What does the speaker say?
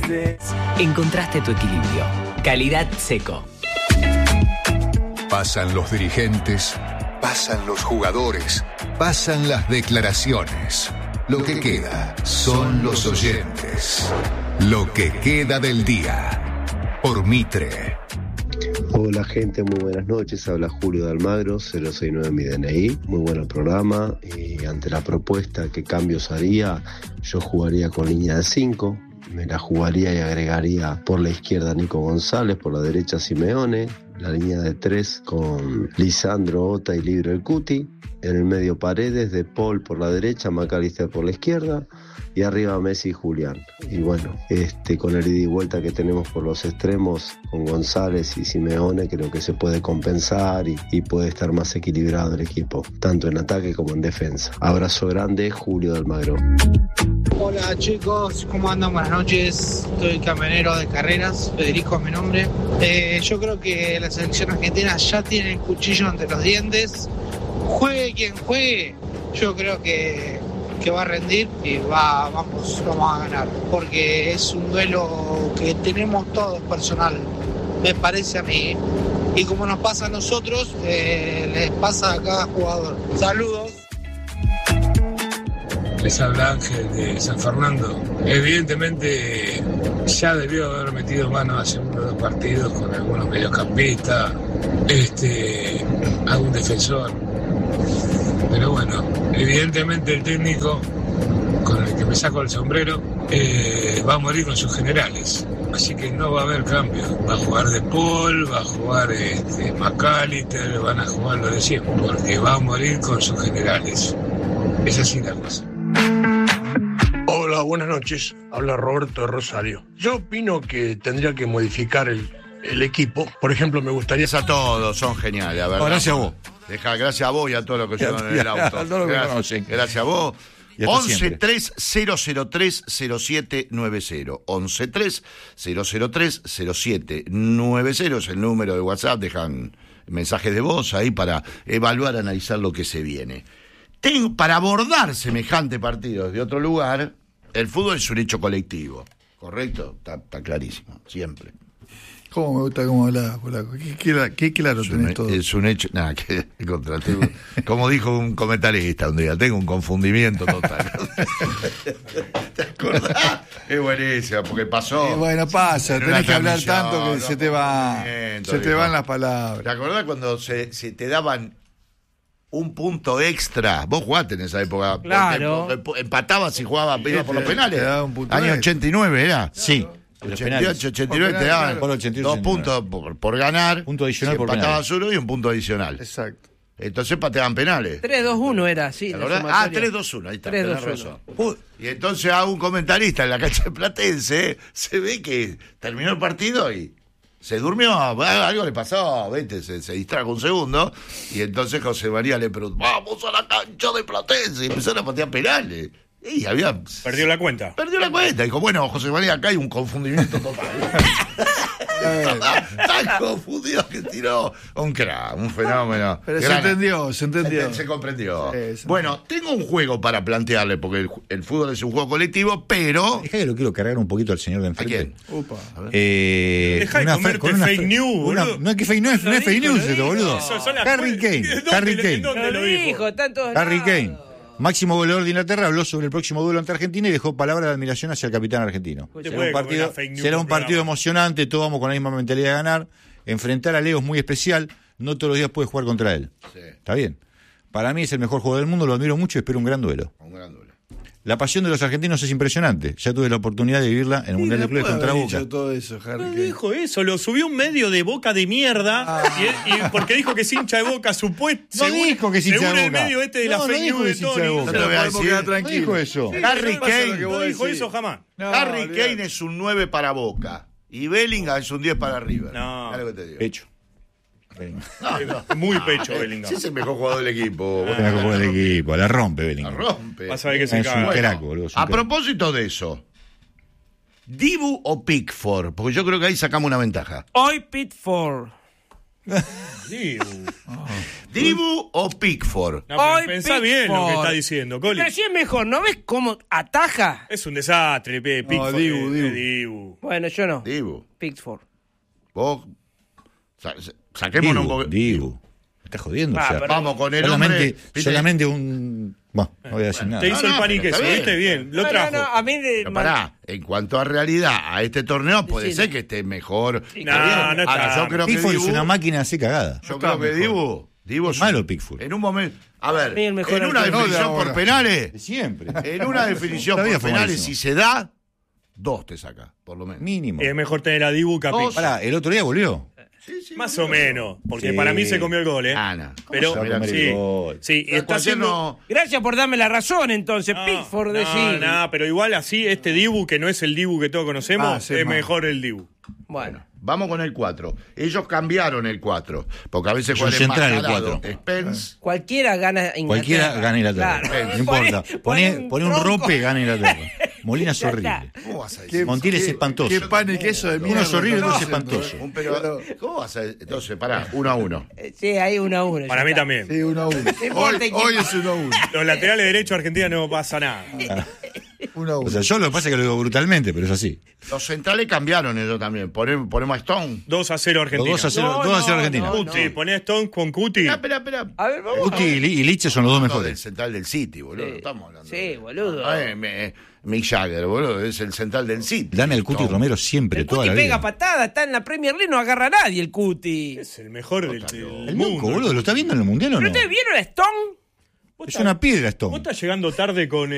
Encontraste tu equilibrio. Calidad Seco. Pasan los dirigentes, pasan los jugadores, pasan las declaraciones. Lo que queda son los oyentes. Lo que queda del día. Por Mitre. Hola gente, muy buenas noches. Habla Julio de Almagro, 069 mi DNI. Muy buen programa. Y ante la propuesta, ¿qué cambios haría? Yo jugaría con línea de 5. Me la jugaría y agregaría por la izquierda Nico González, por la derecha Simeone, la línea de 3 con Lisandro, Ota y Libro el Cuti, en el medio Paredes, De Paul por la derecha, McAllister por la izquierda y arriba Messi y Julián. Y bueno, con el ida y vuelta que tenemos por los extremos con González y Simeone, creo que se puede compensar y puede estar más equilibrado el equipo, tanto en ataque como en defensa. Abrazo grande, Julio de Almagro. Hola chicos, ¿cómo andan? Buenas noches, soy camionero de carreras, Federico es mi nombre. Yo creo que la selección argentina ya tiene el cuchillo entre los dientes. Juegue quien juegue, yo creo que va a rendir y vamos a ganar, porque es un duelo que tenemos todos personal, me parece a mí, y como nos pasa a nosotros, les pasa a cada jugador. Saludos. Les habla Ángel de San Fernando. Evidentemente ya debió haber metido mano hace uno o dos partidos con algunos mediocampistas, algún defensor. Pero bueno, evidentemente el técnico con el que me saco el sombrero va a morir con sus generales. Así que no va a haber cambio. Va a jugar De Paul, va a jugar McAllister, van a jugar lo de siempre, porque va a morir con sus generales. Es así la cosa. Hola, buenas noches. Habla Roberto de Rosario. Yo opino que tendría que modificar el equipo. Por ejemplo, me gustaría... A todos, son geniales. A ver, gracias a vos. Gracias a vos y a todos los que llevan en el auto. Gracias a vos. 11-3003-0790. 11-3003-0790 es el número de WhatsApp. Dejan mensajes de voz ahí para evaluar, analizar lo que se viene. Para abordar semejante partido desde otro lugar, el fútbol es un hecho colectivo, ¿correcto? Está clarísimo, siempre. ¿Cómo me gusta cómo hablas, Polaco? Qué claro tenés todo. Es un hecho, nada, que contrativo. Como dijo un comentarista un día, tengo un confundimiento total. ¿Te acordás? Es buenísimo, porque pasó. Bueno, pasa, tenés que hablar tanto que se te van las palabras. ¿Te acordás cuando se te daban un punto extra? Vos jugaste en esa época. Claro. Empatabas y jugabas, ibas por los penales. Año 89, ¿era? Sí. 88, 89 te daban 2 puntos por ganar. Punto adicional si por empatabas uno y un punto adicional. Exacto. Entonces pateaban penales. 3-2-1 era, sí. 3-2-1, ahí está. 3-2-1. Y entonces a un comentarista en la cancha de Platense se ve que terminó el partido y se durmió, algo le pasó, se distrajo un segundo, y entonces José María le preguntó, vamos a la cancha de Platense, y empezaron a patear penales. Y Perdió la cuenta. Dijo, bueno, José María, acá hay un confundimiento total. Tan confundido que tiró un crack, un fenómeno. Pero se entendió. Se comprendió. Bueno, tengo un juego para plantearle, porque el fútbol es un juego colectivo, pero... Dejá que lo quiero cargar un poquito al señor de enfrente. ¿A quién? Upa. Dejá de comerte fake news, boludo. No es que fake news, no es fake news esto, boludo. Harry Kane. ¿Dónde lo dijo? Harry Kane. Máximo goleador de Inglaterra, habló sobre el próximo duelo ante Argentina y dejó palabras de admiración hacia el capitán argentino. Será un partido emocionante, todos vamos con la misma mentalidad de ganar. Enfrentar a Leo es muy especial, no todos los días puedes jugar contra él. Sí. ¿Está bien? Para mí es el mejor jugador del mundo, lo admiro mucho y espero un gran duelo. La pasión de los argentinos es impresionante. Ya tuve la oportunidad de vivirla en el Mundial de Clubes contra Boca. Todo eso, Harry. No dijo eso, lo subió un medio de Boca de mierda y porque dijo que es hincha de Boca, supuesto. No dijo que es hincha de Boca. Según el medio de la fake news de Tony. No te voy a decir. No dijo eso. Harry Kane no dijo eso jamás. Harry Kane es un 9 para Boca y Bellingham es un 10 para River. No. Algo que te digo. Pecho. Muy pecho Bellingham. Sí, es el mejor jugador del equipo. El mejor jugador del equipo, la rompe Bellingham. Vas a ver que se caga. A propósito de eso, ¿Dibu o Pickford? Porque yo creo que ahí sacamos una ventaja. Hoy Pickford. ¿Dibu o Pickford? No, pero pensá bien lo que está diciendo, Coli. Pero si es mejor, ¿no ves cómo ataja? Es un desastre, Pickford. No, Dibu. Bueno, yo no. Dibu. Pickford. Vos. Saquémonos un poco. Dibu. Me estás jodiendo. Vamos con el solamente un. Bueno, no voy a decir nada. Te hizo el pan y queso, ¿viste? Bien, lo trajo. A mí pará, en cuanto a realidad, a este torneo puede ser que esté mejor. No está. Ahora, yo creo que Pickford Dibu, es una máquina así cagada. Yo creo que Dibu es malo Pickford. En un momento. A ver, en una definición por penales. Siempre. En una definición por penales, si se da, 2 te saca, por lo menos. Mínimo. Es mejor tener a Dibu que a Pickford. Pará, el otro día volvió. Más o menos, porque para mí se comió el gol, Ana. Pero sí, y está haciendo. Gracias por darme la razón, entonces. Pickford decís. No, pero igual así, este Dibu, que no es el Dibu que todos conocemos, es mejor el Dibu. Bueno, vamos con el 4. Ellos cambiaron el 4, porque a veces Yo central el 4. Spence. Cualquiera gana Inglaterra. Cualquiera gana Inglaterra. Claro. No importa. Poné un rope, gana Inglaterra. Molina es horrible. ¿Cómo vas a decir? Montiel es espantoso. Qué pan y queso de mierda. Uno es horrible, otro es espantoso. ¿Cómo vas a decir? Entonces, pará, 1-1. Sí, hay 1-1. Para mí también. Sí, 1-1. Hoy es 1-1. Los laterales derechos de Argentina no pasa nada. 1-1. O sea, yo lo que pasa es que lo digo brutalmente, pero es así. Los centrales cambiaron ellos también. Ponemos a Stone. 2-0 Argentina. 2-0 Argentina. Cuti, poné a Stone con Cuti. Espera. A ver, vamos. Cuti y Liche son los dos mejores. El central del City, boludo. Estamos hablando. Sí, boludo. Mick Jagger, boludo. Es el central del City. Dame al Cuti Romero siempre, El toda Cuti la vida. pega patada, está en la Premier League, no agarra a nadie el Cuti. Es el mejor del El mundo. Moco, boludo, ¿lo está viendo en el Mundial o no? ¿Pero ustedes vieron a Stone? Es una piedra, Stone. Vos estás llegando tarde con